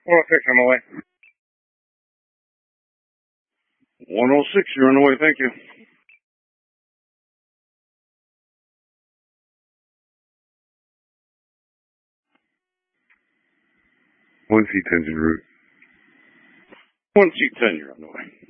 106, on the way. 106, you're on the way, thank you. One C10's en route. 1C10, you're on the way.